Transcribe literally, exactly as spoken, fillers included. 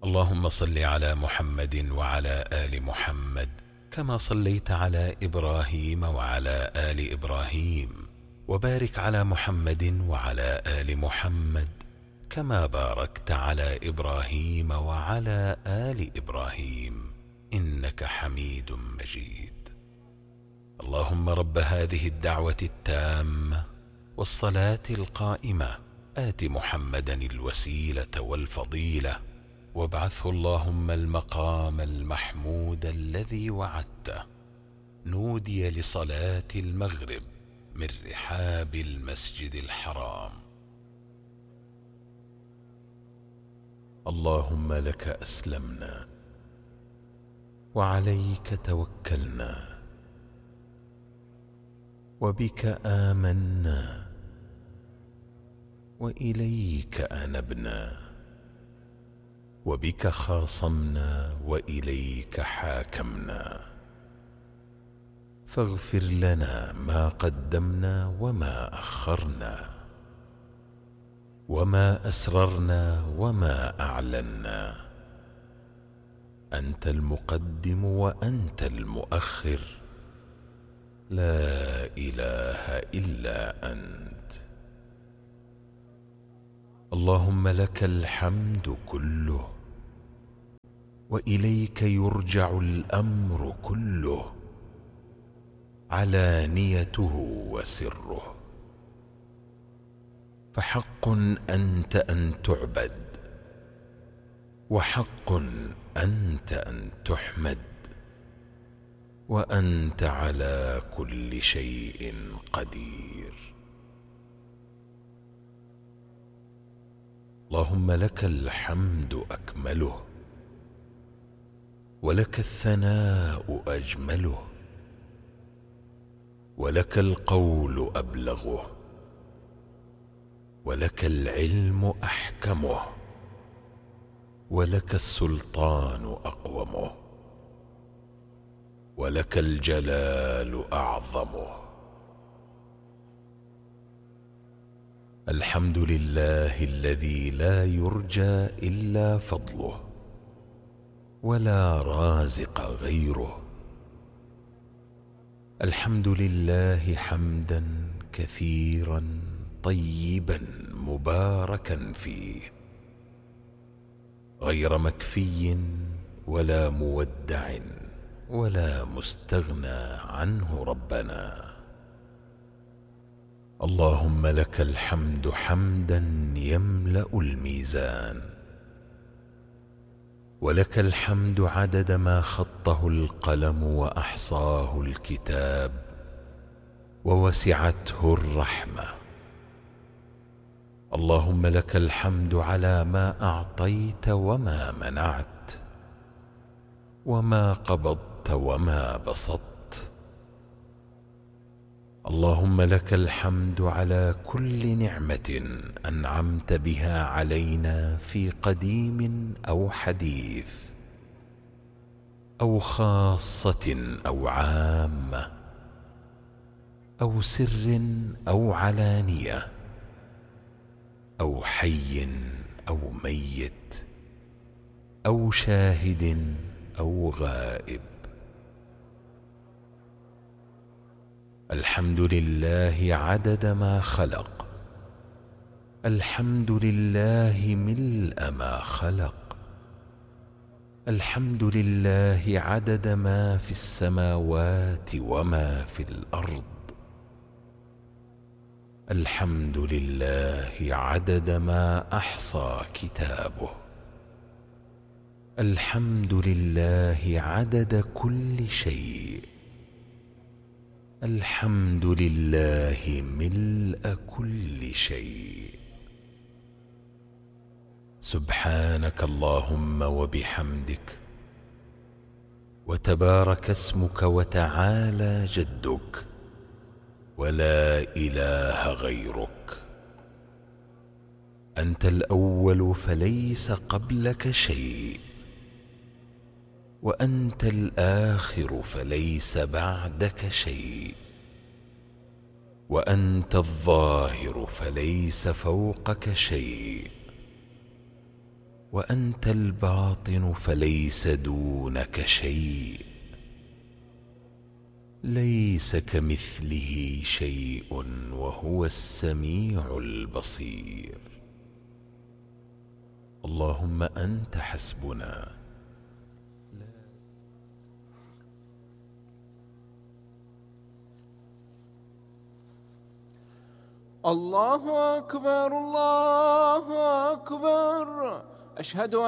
اللهم صل على محمد وعلى آل محمد كما صليت على إبراهيم وعلى آل إبراهيم، وبارك على محمد وعلى آل محمد كما باركت على إبراهيم وعلى آل إبراهيم إنك حميد مجيد. اللهم رب هذه الدعوة التامة والصلاة القائمة آت محمدا الوسيلة والفضيلة وابعثه اللهم المقام المحمود الذي وعدته. نودي لصلاة المغرب من رحاب المسجد الحرام. اللهم لك أسلمنا وعليك توكلنا وبك آمنا وإليك أنبنا وبك خاصمنا وإليك حاكمنا، فاغفر لنا ما قدمنا وما أخرنا وما أسررنا وما أعلنا. أنت المقدم وأنت المؤخر، لا إله إلا أنت. اللهم لك الحمد كله وإليك يرجع الأمر كله، علانيته وسره. فحق أنت أن تعبد، وحق أنت أن تحمد، وأنت على كل شيء قدير. اللهم لك الحمد أكمله، ولك الثناء أجمله، ولك القول أبلغه، ولك العلم أحكمه، ولك السلطان أقومه، ولك الجلال أعظمه. الحمد لله الذي لا يرجى إلا فضله ولا رازق غيره. الحمد لله حمدا كثيرا طيبا مباركا فيه، غير مكفي ولا مودع ولا مستغنى عنه ربنا. اللهم لك الحمد حمدا يملأ الميزان، ولك الحمد عدد ما خطه القلم وأحصاه الكتاب ووسعته الرحمة. اللهم لك الحمد على ما أعطيت وما منعت، وما قبضت وما بسطت. اللهم لك الحمد على كل نعمة أنعمت بها علينا في قديم أو حديث، أو خاصة أو عامة، أو سر أو علانية، أو حي أو ميت، أو شاهد أو غائب. الحمد لله عدد ما خلق، الحمد لله ملء ما خلق، الحمد لله عدد ما في السماوات وما في الأرض، الحمد لله عدد ما أحصى كتابه، الحمد لله عدد كل شيء، الحمد لله ملء كل شيء. سبحانك اللهم وبحمدك، وتبارك اسمك وتعالى جدك، ولا إله غيرك. أنت الأول فليس قبلك شيء، وأنت الآخر فليس بعدك شيء، وأنت الظاهر فليس فوقك شيء، وأنت الباطن فليس دونك شيء، ليس كمثله شيء وهو السميع البصير. اللهم أنت حسبنا. الله أكبر الله أكبر. أشهد